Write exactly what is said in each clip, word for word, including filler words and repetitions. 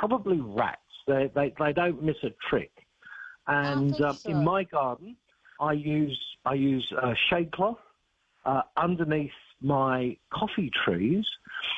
probably rats. They, they, they don't miss a trick. And uh, so. in my garden, I use I use uh, shade cloth uh, underneath my coffee trees,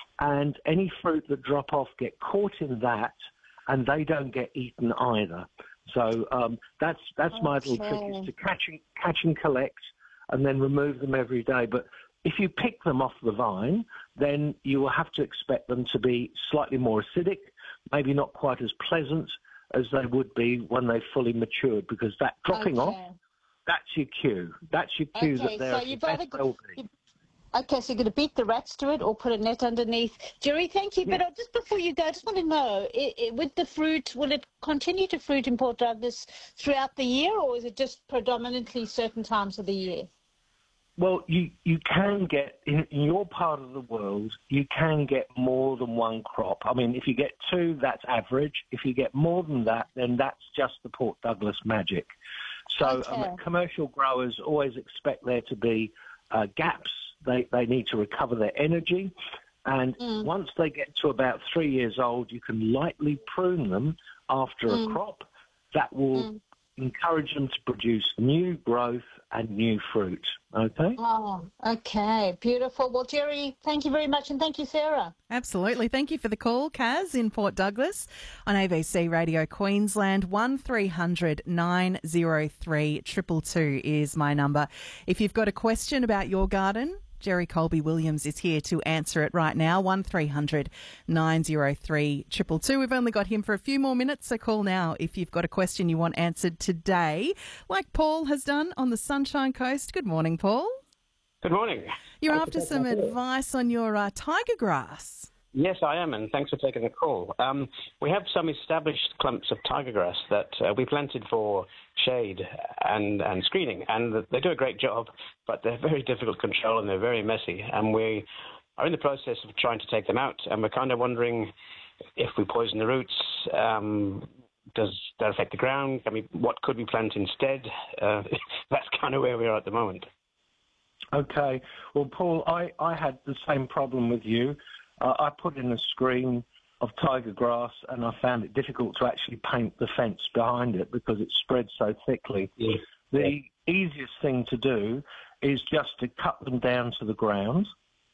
and any fruit that drop off get caught in that, and they don't get eaten either. So um, that's that's okay. my little trick, is to catch and, catch and collect and then remove them every day. But if you pick them off the vine, then you will have to expect them to be slightly more acidic, maybe not quite as pleasant as they would be when they've fully matured, because that dropping okay. off, that's your cue. That's your cue Okay, that they're so at you've your either best well-being. Okay, so you're going to beat the rats to it or put a net underneath. Jerry, thank you. Yeah. But just before you go, I just want to know, it, it, with the fruit, will it continue to fruit in Port Douglas throughout the year, or is it just predominantly certain times of the year? Well, you, you can get, in, in your part of the world, you can get more than one crop. I mean, if you get two, that's average. If you get more than that, then that's just the Port Douglas magic. So Okay. um, commercial growers always expect there to be uh, gaps. They, they need to recover their energy. And Mm. once they get to about three years old, you can lightly prune them after Mm. a crop. That will Mm. encourage them to produce new growth and new fruit. Okay? Oh, okay. Beautiful. Well, Jerry, thank you very much. And thank you, Sarah. Absolutely. Thank you for the call, Kaz, in Port Douglas on A B C Radio Queensland. one three hundred nine oh three two two two is my number. If you've got a question about your garden, Jerry Colby-Williams is here to answer it right now. one three hundred nine oh three two two two. We've only got him for a few more minutes, so call now if you've got a question you want answered today, like Paul has done on the Sunshine Coast. Good morning, Paul. Good morning. You're Thanks after for some taking my call. advice on your uh, tiger grass. Yes, I am, and thanks for taking the call. Um, we have some established clumps of tiger grass that uh, we planted for shade and, and screening, and they do a great job, but they're very difficult to control and they're very messy, and we are in the process of trying to take them out, and we're kind of wondering if we poison the roots, um, does that affect the ground? I mean, what could we plant instead? Uh, that's kind of where we are at the moment. Okay. Well, Paul, I, I had the same problem with you. Uh, I put in a screen of tiger grass, and I found it difficult to actually paint the fence behind it because it spread so thickly. Yeah. The easiest thing to do is just to cut them down to the ground,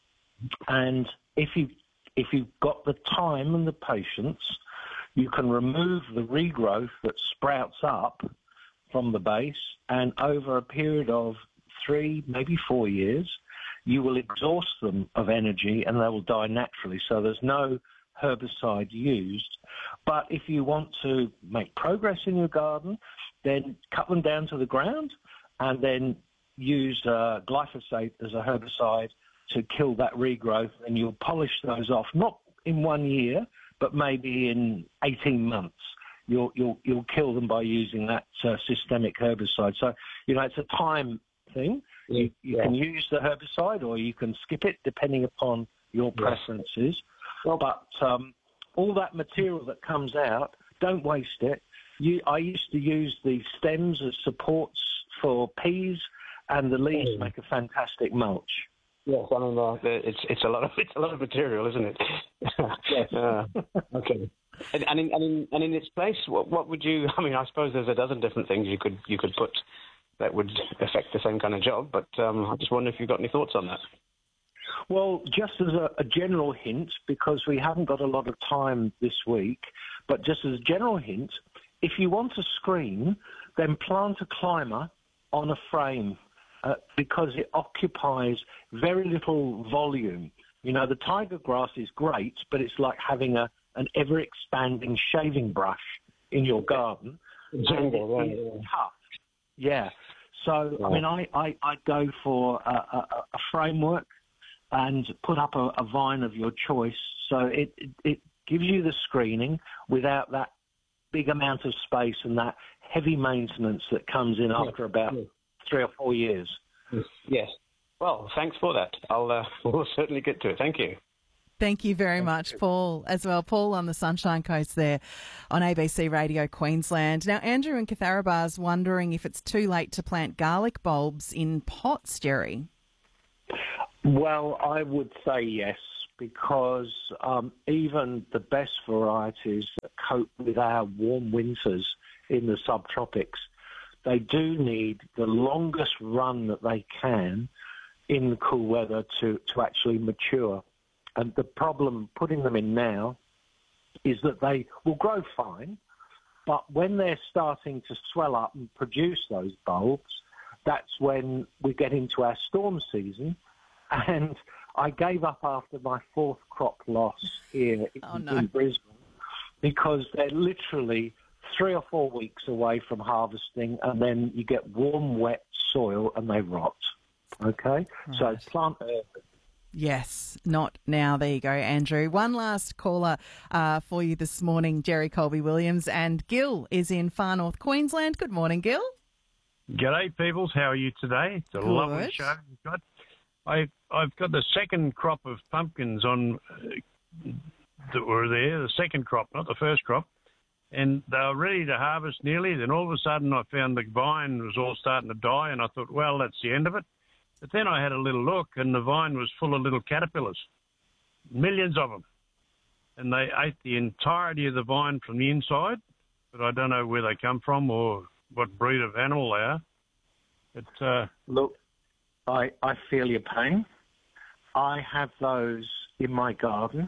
and if you if you've got the time and the patience, you can remove the regrowth that sprouts up from the base, and over a period of three, maybe four years, you will exhaust them of energy and they will die naturally. So there's no herbicide used. But if you want to make progress in your garden, then cut them down to the ground and then use uh, glyphosate as a herbicide to kill that regrowth, and you'll polish those off, not in one year, but maybe in eighteen months. You'll, you'll, you'll kill them by using that uh, systemic herbicide. So, you know, it's a time thing. You, you Yeah. can use the herbicide or you can skip it depending upon your preferences. Well, But um, all that material that comes out, don't waste it. You, I used to use the stems as supports for peas, and the leaves Mm. make a fantastic mulch. Yes, I mean, uh, it's it's a lot of it's a lot of material, isn't it? Yes. uh, okay. And, and, in, and, in, and in its place, what, what would you? I mean, I suppose there's a dozen different things you could you could put that would affect the same kind of job. But um, I just wonder if you've got any thoughts on that. Well, just as a, a general hint, because we haven't got a lot of time this week, but just as a general hint, if you want a screen, then plant a climber on a frame uh, because it occupies very little volume. You know, the tiger grass is great, but it's like having a an ever-expanding shaving brush in your garden. And Jungle, right, it is yeah. tough. Yeah. So, I Right. mean, I, I, I go for a, a, a framework and put up a, a vine of your choice. So it, it, it gives you the screening without that big amount of space and that heavy maintenance that comes in after about yeah. three or four years. Yes. Well, thanks for that. I'll uh, we'll certainly get to it. Thank you. Thank you very much, Paul, as well. Paul on the Sunshine Coast there on A B C Radio Queensland. Now, Andrew in Catharabah's wondering if it's too late to plant garlic bulbs in pots, Jerry. Well, I would say yes, because um, even the best varieties that cope with our warm winters in the subtropics. They do need the longest run that they can in the cool weather to, to actually mature. And the problem putting them in now is that they will grow fine, but when they're starting to swell up and produce those bulbs, that's when we get into our storm season. And I gave up after my fourth crop loss here oh, in, no. in Brisbane because they're literally three or four weeks away from harvesting, and then you get warm, wet soil and they rot. Okay? Right. So plant early. Yes, not now. There you go, Andrew. One last caller uh, for you this morning, Jerry Colby-Williams, and Gil is in far north Queensland. Good morning, Gil. G'day, peoples. How are you today? It's a Good. lovely show you've got. I, I've got the second crop of pumpkins on uh, that were there, the second crop, not the first crop, and they were ready to harvest nearly. Then all of a sudden I found the vine was all starting to die, and I thought, well, that's the end of it. But then I had a little look, and the vine was full of little caterpillars, millions of them. And they ate the entirety of the vine from the inside, but I don't know where they come from or what breed of animal they are. But, uh, Look, I, I feel your pain. I have those in my garden,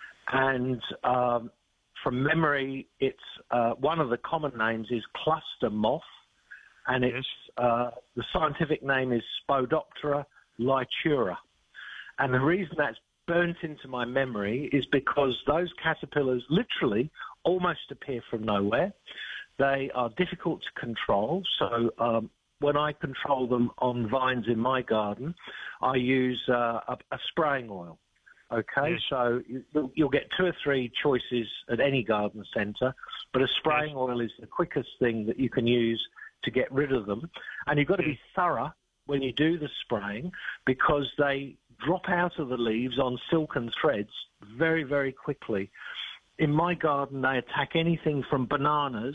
and um, from memory, it's uh, one of the common names is cluster moth, and it's uh, the scientific name is Spodoptera litura. And the reason that's burnt into my memory is because those caterpillars literally almost appear from nowhere. They are difficult to control, so um, when I control them on vines in my garden, I use uh, a, a spraying oil. Okay, yes. so you, you'll get two or three choices at any garden centre, but a spraying yes. oil is the quickest thing that you can use to get rid of them. And you've got to be thorough when you do the spraying because they drop out of the leaves on silken threads very, very quickly. In my garden, they attack anything from bananas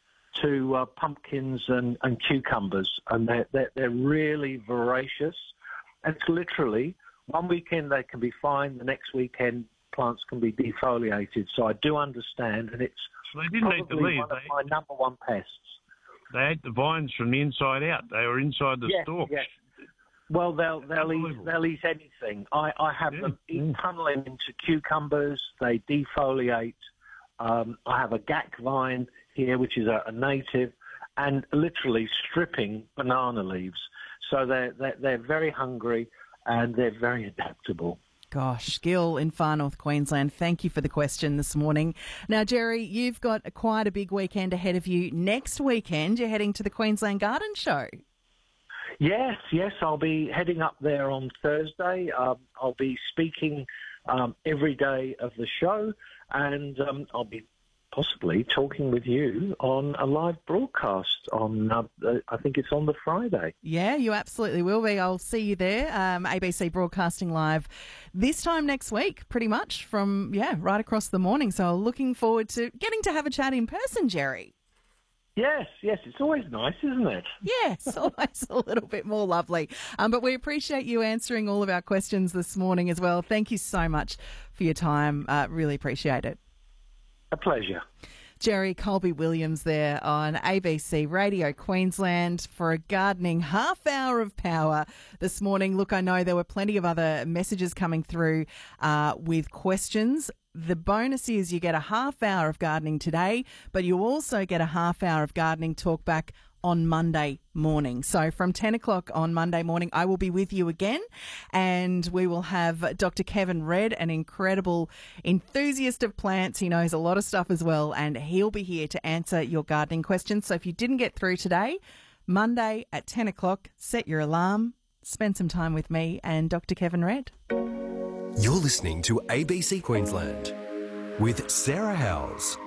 to uh, pumpkins and, and cucumbers, and they're, they're, they're really voracious. And it's literally, one weekend they can be fine, the next weekend plants can be defoliated. So I do understand, and it's so they didn't eat the probably leaves. one of They, my number one pests. they ate the vines from the inside out. They were inside the Yes, stalks. yes. Well, they'll they'll eat they'll eat anything. I, I have Yeah, them eat, yeah. tunneling into cucumbers. They defoliate. Um, I have a G A C vine here, which is a, a native, and literally stripping banana leaves. So they're, they're they're very hungry and they're very adaptable. Gosh, Gil in far north Queensland, thank you for the question this morning. Now, Jerry, you've got a, quite a big weekend ahead of you. Next weekend, you're heading to the Queensland Garden Show. Yes, yes, I'll be heading up there on Thursday. Um, I'll be speaking um, every day of the show, and um, I'll be possibly talking with you on a live broadcast on, uh, I think it's on the Friday. Yeah, you absolutely will be. I'll see you there. Um, A B C Broadcasting Live this time next week, pretty much from, yeah, right across the morning. So looking forward to getting to have a chat in person, Jerry. Yes, yes, it's always nice, isn't it? Yes, always a little bit more lovely. Um, but we appreciate you answering all of our questions this morning as well. Thank you so much for your time. Uh, really appreciate it. A pleasure. Jerry Colby-Williams there on A B C Radio Queensland for a gardening half hour of power this morning. Look, I know there were plenty of other messages coming through uh, with questions. The bonus is you get a half hour of gardening today, but you also get a half hour of gardening talk back on Monday morning. So from ten o'clock on Monday morning, I will be with you again, and we will have Doctor Kevin Red, an incredible enthusiast of plants. He knows a lot of stuff as well, and he'll be here to answer your gardening questions. So if you didn't get through today, Monday at ten o'clock, set your alarm, spend some time with me and Doctor Kevin Red. You're listening to A B C Queensland with Sarah Howes.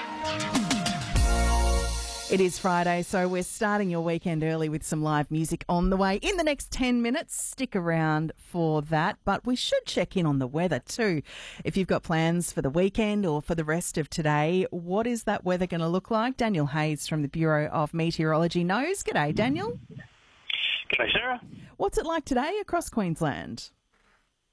It is Friday, so we're starting your weekend early with some live music on the way in the next ten minutes. Stick around for that, but we should check in on the weather too. If you've got plans for the weekend or for the rest of today, what is that weather going to look like? Daniel Hayes from the Bureau of Meteorology knows. G'day, Daniel. G'day, Sarah. What's it like today across Queensland?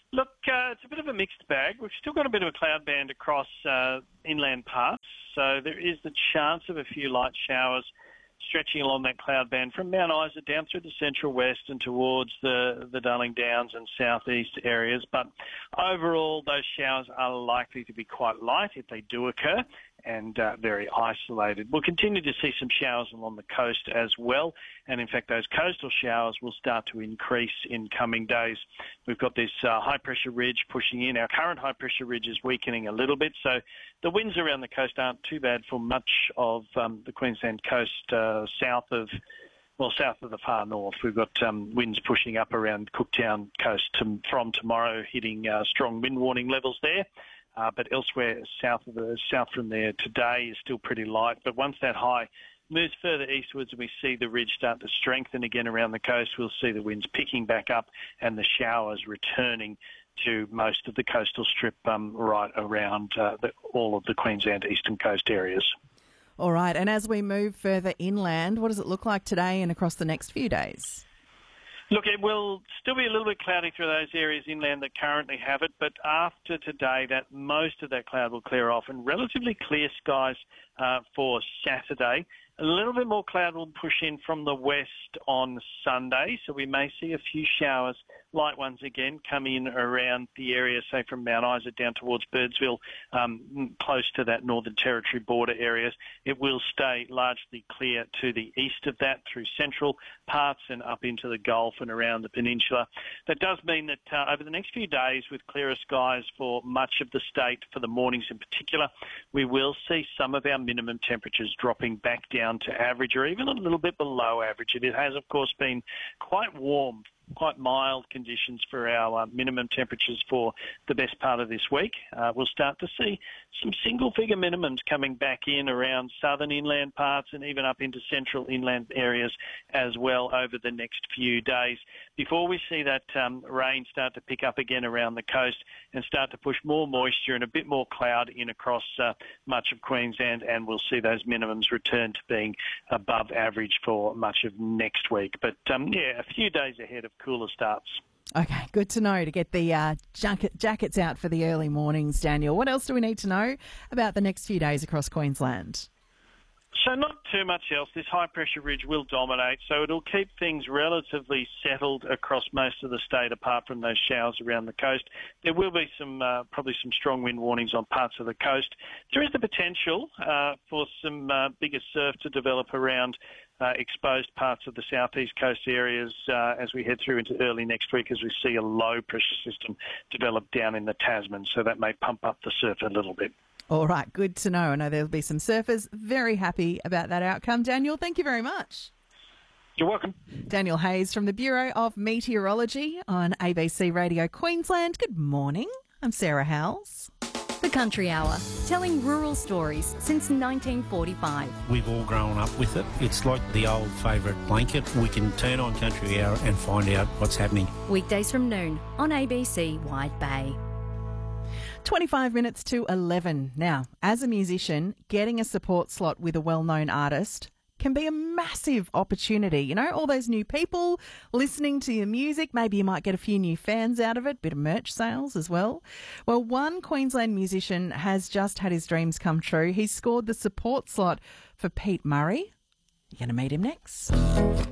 Look, uh, it's a bit of a mixed bag. We've still got a bit of a cloud band across uh, inland parts, so there is the chance of a few light showers stretching along that cloud band from Mount Isa down through the central west and towards the, the Darling Downs and southeast areas. But overall, those showers are likely to be quite light if they do occur, and uh, very isolated. We'll continue to see some showers along the coast as well, and in fact those coastal showers will start to increase in coming days. We've got this uh, high pressure ridge pushing in. Our current high pressure ridge is weakening a little bit, so the winds around the coast aren't too bad for much of um, the Queensland coast uh, south of Well, south of the far north. We've got um, winds pushing up around Cooktown coast to, from tomorrow, hitting uh, strong wind warning levels there. Uh, but elsewhere south of the south from there today is still pretty light. But once that high moves further eastwards and we see the ridge start to strengthen again around the coast, we'll see the winds picking back up and the showers returning to most of the coastal strip um, right around uh, the, all of the Queensland eastern coast areas. All right, and as we move further inland, what does it look like today and across the next few days? Look, it will still be a little bit cloudy through those areas inland that currently have it, but after today, that most of that cloud will clear off and relatively clear skies uh, for Saturday. A little bit more cloud will push in from the west on Sunday, so we may see a few showers, light ones again, come in around the area, say from Mount Isa down towards Birdsville, um, close to that Northern Territory border areas. It will stay largely clear to the east of that through central parts and up into the Gulf and around the peninsula. That does mean that uh, over the next few days, with clearer skies for much of the state, for the mornings in particular, we will see some of our minimum temperatures dropping back down to average or even a little bit below average. It has, of course, been quite warm, quite mild conditions for our uh, minimum temperatures for the best part of this week. Uh, we'll start to see some single-figure minimums coming back in around southern inland parts and even up into central inland areas as well over the next few days before we see that um, rain start to pick up again around the coast and start to push more moisture and a bit more cloud in across uh, much of Queensland, and we'll see those minimums return to being above average for much of next week. But um, yeah, a few days ahead of cooler starts. Okay, good to know to get the uh, jacket, jackets out for the early mornings, Daniel. What else do we need to know about the next few days across Queensland? So not too much else. This high-pressure ridge will dominate, so it'll keep things relatively settled across most of the state, apart from those showers around the coast. There will be some uh, probably some strong wind warnings on parts of the coast. There is the potential uh, for some uh, bigger surf to develop around Uh, exposed parts of the southeast coast areas uh, as we head through into early next week, as we see a low pressure system develop down in the Tasman, so that may pump up the surf a little bit. All right, good to know. I know there'll be some surfers very happy about that outcome. Daniel, thank you very much. You're welcome. Daniel Hayes from the Bureau of Meteorology on A B C Radio Queensland. Good morning. I'm Sarah Howells. The Country Hour, telling rural stories since nineteen forty-five. We've all grown up with it. It's like the old favourite blanket. We can turn on Country Hour and find out what's happening. Weekdays from noon on A B C Wide Bay. twenty-five minutes to eleven. Now, as a musician, getting a support slot with a well-known artist can be a massive opportunity. You know, all those new people listening to your music, maybe you might get a few new fans out of it, bit of merch sales as well. Well, one Queensland musician has just had his dreams come true. He's scored the support slot for Pete Murray. You're going to meet him next.